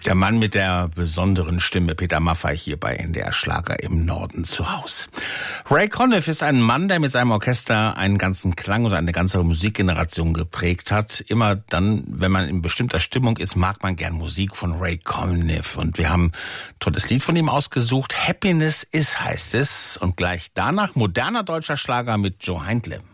Der Mann mit der besonderen Stimme, Peter Maffay, hier bei NDR Schlager im Norden zu Haus. Ray Conniff ist ein Mann, der mit seinem Orchester einen ganzen Klang oder eine ganze Musikgeneration geprägt hat. Immer dann, wenn man in bestimmter Stimmung ist, mag man gern Musik von Ray Conniff. Und wir haben ein tolles Lied von ihm ausgesucht. Happiness Is heißt es. Und gleich danach moderner deutscher Schlager mit Joe Heindle.